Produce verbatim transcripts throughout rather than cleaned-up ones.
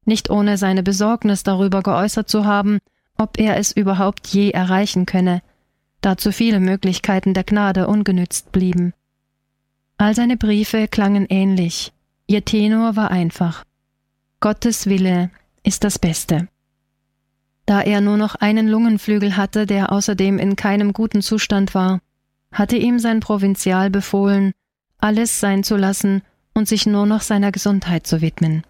nicht ohne seine Besorgnis darüber geäußert zu haben, ob er es überhaupt je erreichen könne, da zu viele Möglichkeiten der Gnade ungenützt blieben. All seine Briefe klangen ähnlich, ihr Tenor war einfach: Gottes Wille ist das Beste. Da er nur noch einen Lungenflügel hatte, der außerdem in keinem guten Zustand war, hatte ihm sein Provinzial befohlen, alles sein zu lassen und sich nur noch seiner Gesundheit zu widmen.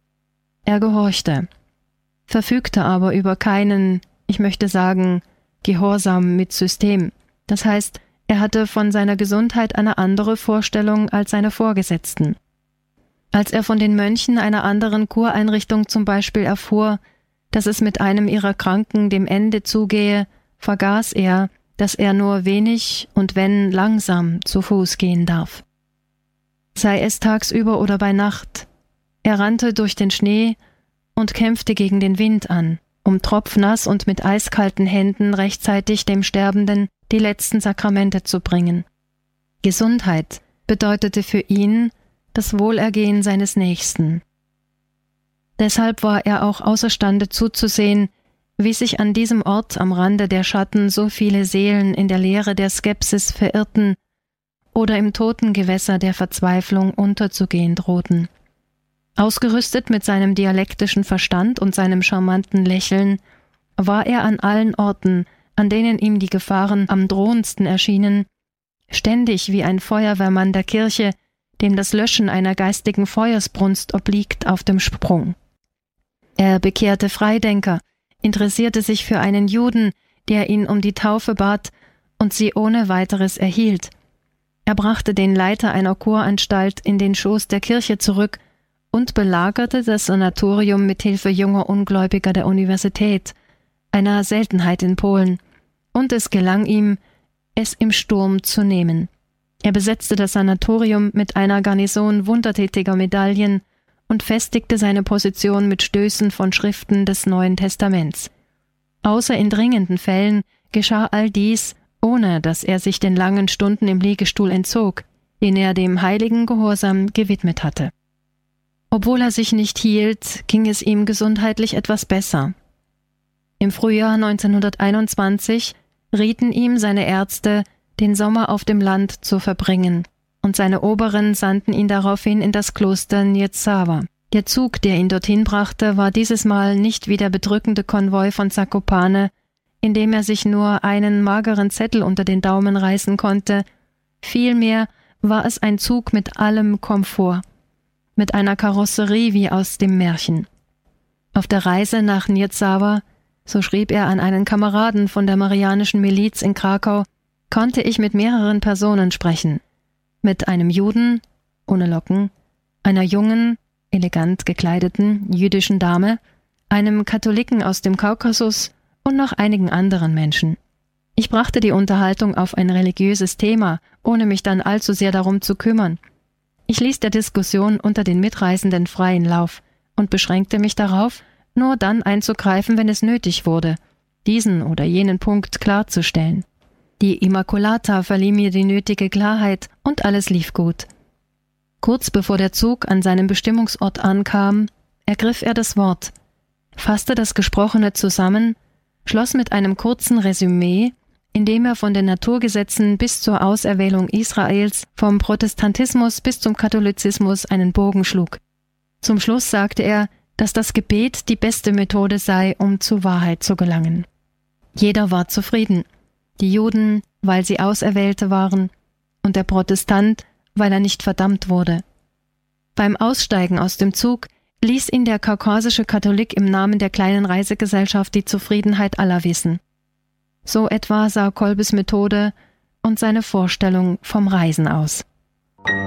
Er gehorchte, verfügte aber über keinen, ich möchte sagen, Gehorsam mit System. Das heißt, er hatte von seiner Gesundheit eine andere Vorstellung als seine Vorgesetzten. Als er von den Mönchen einer anderen Kureinrichtung zum Beispiel erfuhr, dass es mit einem ihrer Kranken dem Ende zugehe, vergaß er, dass er nur wenig und wenn langsam zu Fuß gehen darf. Sei es tagsüber oder bei Nacht, er rannte durch den Schnee und kämpfte gegen den Wind an, um tropfnass und mit eiskalten Händen rechtzeitig dem Sterbenden die letzten Sakramente zu bringen. Gesundheit bedeutete für ihn das Wohlergehen seines Nächsten. Deshalb war er auch außerstande zuzusehen, wie sich an diesem Ort am Rande der Schatten so viele Seelen in der Leere der Skepsis verirrten oder im Totengewässer der Verzweiflung unterzugehen drohten. Ausgerüstet mit seinem dialektischen Verstand und seinem charmanten Lächeln, war er an allen Orten, an denen ihm die Gefahren am drohendsten erschienen, ständig wie ein Feuerwehrmann der Kirche, dem das Löschen einer geistigen Feuersbrunst obliegt, auf dem Sprung. Er bekehrte Freidenker, interessierte sich für einen Juden, der ihn um die Taufe bat und sie ohne weiteres erhielt. Er brachte den Leiter einer Kuranstalt in den Schoß der Kirche zurück und belagerte das Sanatorium mit Hilfe junger Ungläubiger der Universität, einer Seltenheit in Polen, und es gelang ihm, es im Sturm zu nehmen. Er besetzte das Sanatorium mit einer Garnison wundertätiger Medaillen und festigte seine Position mit Stößen von Schriften des Neuen Testaments. Außer in dringenden Fällen geschah all dies, ohne dass er sich den langen Stunden im Liegestuhl entzog, den er dem heiligen Gehorsam gewidmet hatte. Obwohl er sich nicht hielt, ging es ihm gesundheitlich etwas besser. Im Frühjahr neunzehnhunderteinundzwanzig rieten ihm seine Ärzte, den Sommer auf dem Land zu verbringen, und seine Oberen sandten ihn daraufhin in das Kloster Niezava. Der Zug, der ihn dorthin brachte, war dieses Mal nicht wie der bedrückende Konvoi von Zakopane, in dem er sich nur einen mageren Zettel unter den Daumen reißen konnte. Vielmehr war es ein Zug mit allem Komfort, mit einer Karosserie wie aus dem Märchen. Auf der Reise nach Niezava, so schrieb er an einen Kameraden von der Marianischen Miliz in Krakau, konnte ich mit mehreren Personen sprechen. Mit einem Juden, ohne Locken, einer jungen, elegant gekleideten jüdischen Dame, einem Katholiken aus dem Kaukasus und noch einigen anderen Menschen. Ich brachte die Unterhaltung auf ein religiöses Thema, ohne mich dann allzu sehr darum zu kümmern. Ich ließ der Diskussion unter den Mitreisenden freien Lauf und beschränkte mich darauf, nur dann einzugreifen, wenn es nötig wurde, diesen oder jenen Punkt klarzustellen. Die Immaculata verlieh mir die nötige Klarheit und alles lief gut. Kurz bevor der Zug an seinem Bestimmungsort ankam, ergriff er das Wort, fasste das Gesprochene zusammen, schloss mit einem kurzen Resümee, in dem er von den Naturgesetzen bis zur Auserwählung Israels, vom Protestantismus bis zum Katholizismus einen Bogen schlug. Zum Schluss sagte er, dass das Gebet die beste Methode sei, um zur Wahrheit zu gelangen. Jeder war zufrieden. Die Juden, weil sie Auserwählte waren, und der Protestant, weil er nicht verdammt wurde. Beim Aussteigen aus dem Zug ließ ihn der kaukasische Katholik im Namen der kleinen Reisegesellschaft die Zufriedenheit aller wissen. So etwa sah Kolbes Methode und seine Vorstellung vom Reisen aus.